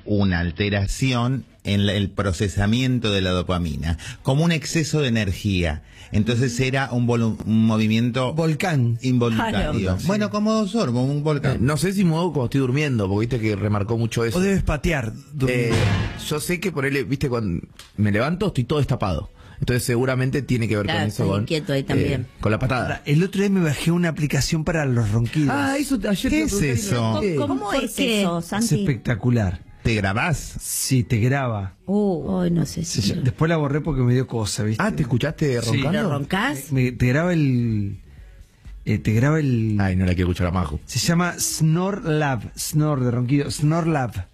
una alteración en el procesamiento de la dopamina, como un exceso de energía. Entonces era un movimiento volcán involuntario. Claro. Bueno, como sorbo, un volcán. No sé si muevo cuando estoy durmiendo, porque viste que remarcó mucho eso. o debes patear durmiendo. Yo sé que por él, viste, cuando me levanto estoy todo destapado. Entonces seguramente tiene que ver Claro, con eso. estás inquieto ahí también. Con la patada. El otro día me bajé una aplicación para los ronquidos. Eso ayer ¿Qué te es pregunté y eso? no sé. ¿Cómo ¿Por es qué? eso, Es Santi? espectacular. ¿Te grabás? Sí, te graba. Hoy no sé si... Después la borré porque me dio cosa, ¿viste? ¿te escuchaste Sí. roncando? ¿Lo roncás? Te graba el... te graba el... Ay, no la quiero escuchar a Majo. Se llama Snore Lab. Snore de ronquido. Snore Lab.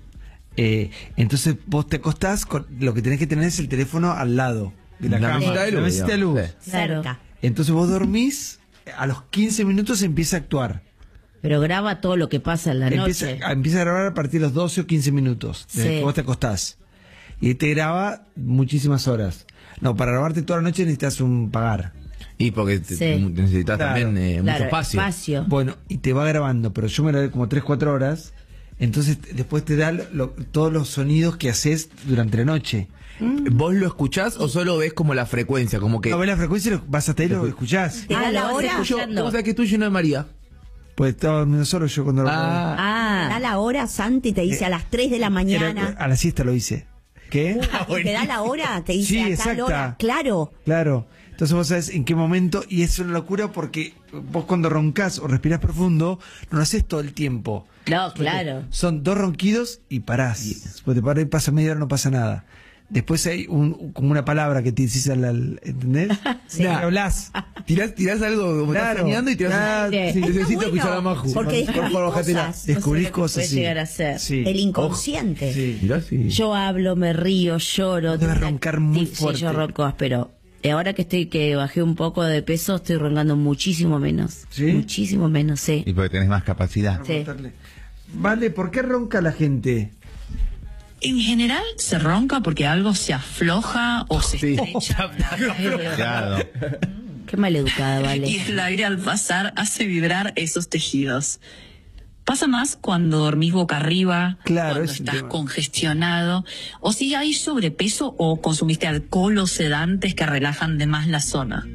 Entonces vos te acostás, lo que tenés que tener es el teléfono al lado de la La cama. mesita de luz, La mesita de luz. Sí. Claro. Cerca. Entonces vos dormís, a los 15 minutos empieza a actuar. Pero graba todo lo que pasa en la noche. Empieza a grabar a partir de los 12 o 15 minutos, desde Sí. que vos te acostás. Y te graba muchísimas horas. No, para grabarte toda la noche necesitas un pagar. Y porque Sí. necesitas Claro. también mucho Claro, espacio. Bueno, y te va grabando, pero yo me grabé como 3-4 horas. Entonces después te da todos los sonidos que haces durante la noche. ¿Vos lo escuchás o solo ves como la frecuencia? Como que... No ves la frecuencia, vas hasta ahí y lo escuchás. ¿Te da la lo vas hora? escuchando. ¿Cómo sabés que es tuyo y no de María? Pues estaba durmiendo solo yo cuando lo grabé. ¿Te da la hora, Santi? Te dice a las 3 de la mañana. A la siesta lo hice. ¿Qué? ¿Y te da la hora? Te dice Sí, a tal exacta. hora. Claro. Claro. Entonces vos sabés en qué momento, y es una locura porque vos cuando roncás o respirás profundo, no lo haces todo el tiempo. No, claro. Son 2 ronquidos y parás. Después te parás y pasa media hora, no pasa nada. Después hay como una palabra que te dices ¿entendés? Sí. Y hablás. Tirás algo como estás planeando y tirás... Claro, Sí. sí. Está Necesito bueno, escuchar a Maju. porque Por favor, bájatela. cosas. Descubrís No sé lo que cosas, puede sí. llegar a ser. Sí. El inconsciente. Sí. Mirá si... Yo hablo, me río, lloro. Debes tengo roncar muy Sí, fuerte. yo ronco áspero. Ahora que bajé un poco de peso, estoy roncando muchísimo menos. ¿Sí? Muchísimo menos, sí. Y porque tenés más capacidad. Sí. Vale, ¿por qué ronca la gente? En general se ronca porque algo se afloja o se Sí. estrecha. Claro. Qué maleducada, vale. Y el aire al pasar hace vibrar esos tejidos. Pasa más cuando dormís boca arriba, Claro, cuando es un estás tema. congestionado, o si hay sobrepeso o consumiste alcohol o sedantes que relajan de más la zona.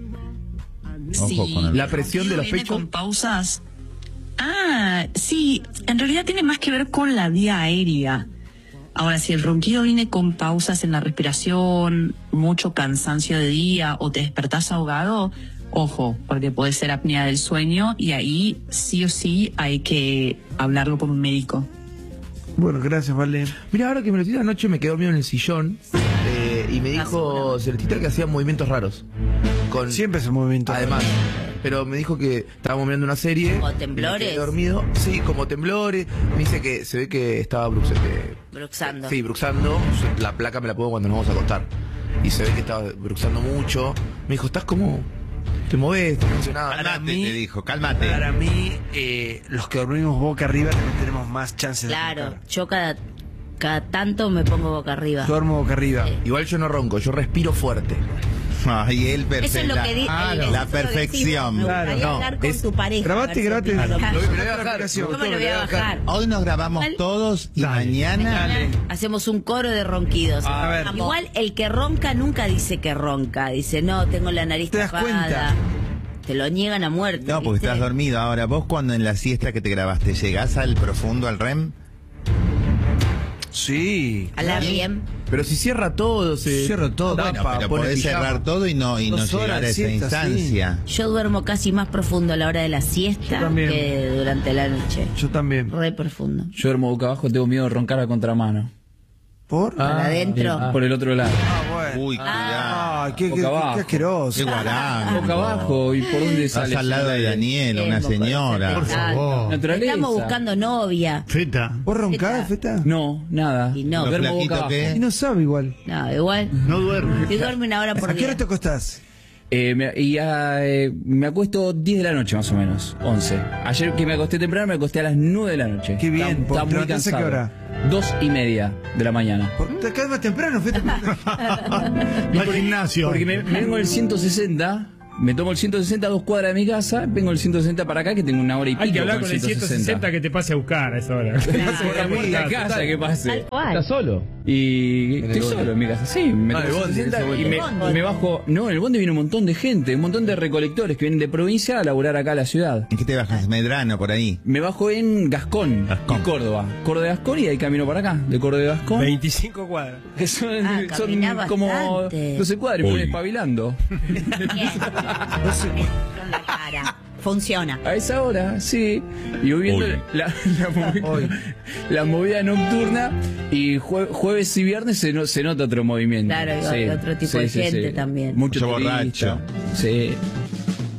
Ojo con el- La presión de los viene pechos. con pausas. Sí, en realidad tiene más que ver con la vía aérea. Ahora, si el ronquido viene con pausas en la respiración, mucho cansancio de día o te despertás ahogado, ojo, porque puede ser apnea del sueño y ahí sí o sí hay que hablarlo con un médico. Bueno, gracias, Vale. Mira, ahora que me lo tiré anoche me quedé dormido en el sillón y me dijo Celestita que hacía movimientos raros. Siempre es un movimiento. Además, pero me dijo que estábamos mirando una serie. ¿Como y me temblores? quedé dormido. Sí, como temblores. Me dice que se ve que estaba Bruxando. Sí, bruxando. La placa me la pongo cuando nos vamos a acostar. Y se ve que estaba bruxando mucho. Me dijo, ¿estás como? ¿Te movés? ¿Te emocionada? Cálmate, mí- te dijo, cálmate. Para mí, los que dormimos boca arriba también tenemos más chances de Claro, roncar. yo cada tanto me pongo boca arriba. Yo duermo boca arriba. Igual yo no ronco, yo respiro fuerte. Ay, él Eso es lo que dice. la perfección. Me Claro, gustaría no, hablar con es- tu pareja. Grabate, a ver si grabate. opina lo mismo. Me lo voy a bajar. ¿Cómo lo voy a bajar? Hoy nos grabamos Dale. todos y Dale. mañana Hacemos un coro de ronquidos. A ver. Igual el que ronca nunca dice que ronca. Dice, no, tengo la nariz ¿Te das tapada. cuenta? Te lo niegan a muerte. No, porque ¿viste? estás dormido. Ahora, vos cuando en la siesta que te grabaste, ¿llegás al profundo, al REM? Sí. A la bien. Pero si cierra todo, se Cierro todo. tapa, Bueno, pero pone podés pijama. cerrar todo y no 2 llegar horas a esa siesta, instancia. Yo duermo casi más profundo a la hora de la siesta Yo también. que durante la noche. Yo también. Re profundo. Yo duermo boca abajo, tengo miedo de roncar a contramano. ¿Por? Para adentro. Por el otro lado. Bueno. Uy, cuidado. Ah, qué Boca abajo. asqueroso. Qué guarán. Boca abajo, ¿y por dónde Estás sale? al lado de Daniela, una señora. Por favor. Naturaleza. Estamos buscando novia. Feta. ¿Vos roncás, Feta? No, nada. Y no. Lo Duermo boca flaquito abajo. que Y es. no sabe igual. No, igual. No duerme. Si duerme una hora por ¿A qué día. hora te acostás? Me acuesto 10 de la noche más o menos, 11. Ayer que me acosté temprano me acosté a las 9 de la noche. Qué bien, Está ¿te muy levantás a qué cansado. hora? 2:30 de la mañana. Te caes más temprano, Feta. Va al gimnasio. Porque me vengo en el 160 me tomo el 160 a 2 cuadras de mi casa, vengo el 160 para acá, que tengo una hora y pico. Hay que hablar con el 160 que te pase a buscar a esa hora. Por la casa, que pase. Tal cual. ¿Estás solo? Y En el estoy bondi. solo en mi casa, sí. Me Ah, tomo el bondi, 160 ese y bondi. me bajo. No, en el bondi viene un montón de gente, un montón de recolectores que vienen de provincia a laburar acá a la ciudad. ¿En qué te bajas? Medrano, por ahí. Me bajo en Gascón, Gascón. y Córdoba. Córdoba de Gascón y ahí camino para acá. De Córdoba de Gascón. 25 cuadras. Que son, son caminás como bastante. 12 cuadras y me voy espabilando. Bien. Con la cara. Funciona. A esa hora, sí. Y voy viendo Hoy. la movida nocturna. Y jueves y viernes se nota otro movimiento. Claro, y otro tipo de gente también. Mucho Mucho turista. borracho. Sí.